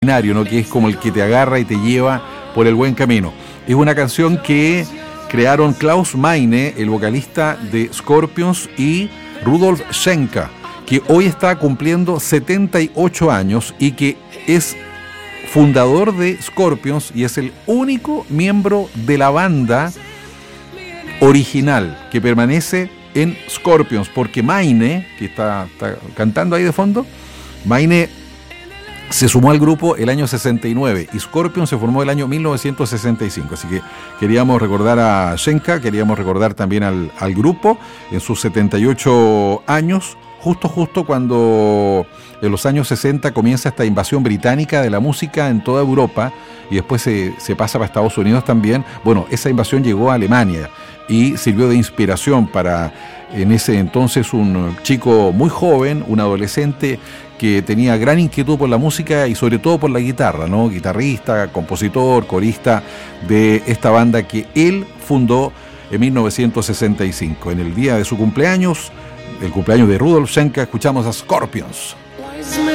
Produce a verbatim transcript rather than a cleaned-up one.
¿no? Que es como el que te agarra y te lleva por el buen camino. Es una canción que crearon Klaus Meine, el vocalista de Scorpions, y Rudolf Schenker, que hoy está cumpliendo setenta y ocho años y que es fundador de Scorpions y es el único miembro de la banda original que permanece en Scorpions, porque Meine, que está, está cantando ahí de fondo, Meine se sumó al grupo el año sesenta y nueve y Scorpions se formó el año mil novecientos sesenta y cinco, así que queríamos recordar a Schenker, queríamos recordar también al, al grupo en sus setenta y ocho años, justo justo cuando en los años sesenta comienza esta invasión británica de la música en toda Europa y después se, se pasa para Estados Unidos también. Bueno, esa invasión llegó a Alemania y sirvió de inspiración para, en ese entonces, un chico muy joven, un adolescente que tenía gran inquietud por la música y sobre todo por la guitarra, ¿no? Guitarrista, compositor, corista de esta banda que él fundó en mil novecientos sesenta y cinco. En el día de su cumpleaños, el cumpleaños de Rudolf Schenker, escuchamos a Scorpions.